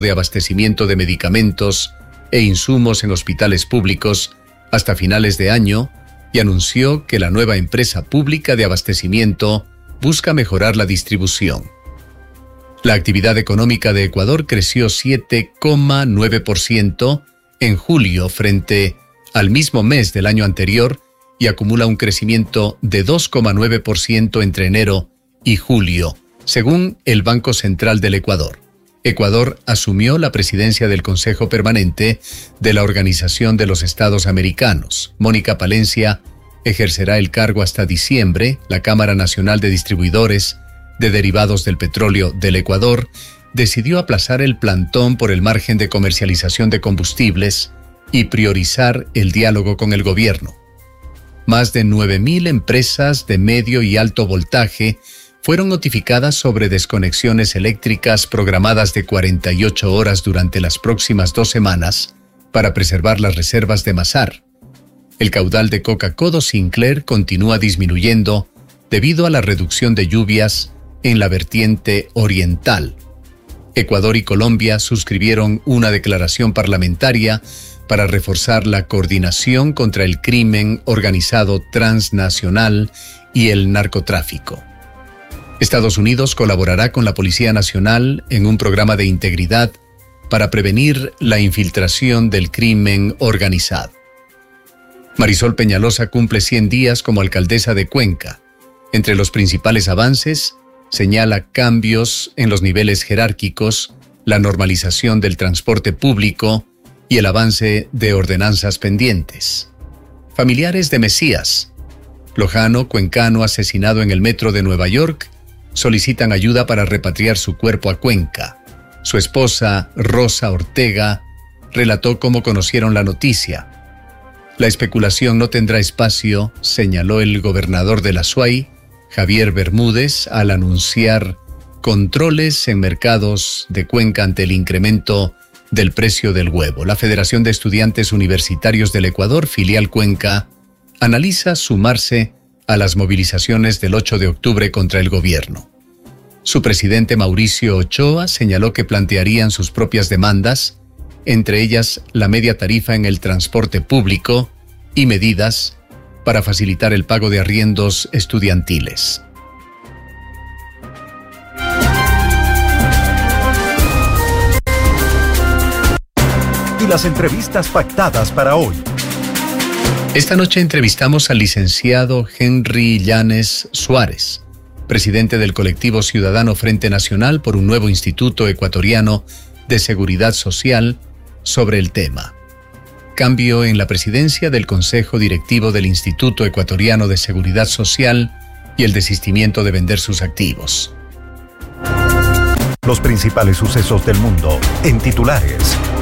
de abastecimiento de medicamentos e insumos en hospitales públicos hasta finales de año y anunció que la nueva empresa pública de abastecimiento busca mejorar la distribución. La actividad económica de Ecuador creció 7,9% en julio frente al mismo mes del año anterior y acumula un crecimiento de 2,9% entre enero y julio, según el Banco Central del Ecuador. Ecuador asumió la presidencia del Consejo Permanente de la Organización de los Estados Americanos. Mónica Palencia ejercerá el cargo hasta diciembre. La Cámara Nacional de Distribuidores de Derivados del Petróleo del Ecuador decidió aplazar el plantón por el margen de comercialización de combustibles y priorizar el diálogo con el gobierno. Más de 9.000 empresas de medio y alto voltaje fueron notificadas sobre desconexiones eléctricas programadas de 48 horas durante las próximas 2 semanas para preservar las reservas de Masar. El caudal de Coca-Cola Sinclair continúa disminuyendo debido a la reducción de lluvias en la vertiente oriental. Ecuador y Colombia suscribieron una declaración parlamentaria para reforzar la coordinación contra el crimen organizado transnacional y el narcotráfico. Estados Unidos colaborará con la Policía Nacional en un programa de integridad para prevenir la infiltración del crimen organizado. Marisol Peñalosa cumple 100 días como alcaldesa de Cuenca. Entre los principales avances, señala cambios en los niveles jerárquicos, la normalización del transporte público y el avance de ordenanzas pendientes. Familiares de Mesías, lojano cuencano asesinado en el metro de Nueva York, solicitan ayuda para repatriar su cuerpo a Cuenca. Su esposa, Rosa Ortega, relató cómo conocieron la noticia. La especulación no tendrá espacio, señaló el gobernador de la SUAY, Javier Bermúdez, al anunciar controles en mercados de Cuenca ante el incremento del precio del huevo. La Federación de Estudiantes Universitarios del Ecuador, filial Cuenca, analiza sumarse a las movilizaciones del 8 de octubre contra el gobierno. Su presidente Mauricio Ochoa señaló que plantearían sus propias demandas, entre ellas la media tarifa en el transporte público y medidas para facilitar el pago de arriendos estudiantiles. Y las entrevistas pactadas para hoy. Esta noche entrevistamos al licenciado Henry Llanes Suárez, presidente del colectivo ciudadano Frente Nacional por un nuevo Instituto Ecuatoriano de Seguridad Social, sobre el tema: cambio en la presidencia del Consejo Directivo del Instituto Ecuatoriano de Seguridad Social y el desistimiento de vender sus activos. Los principales sucesos del mundo en titulares.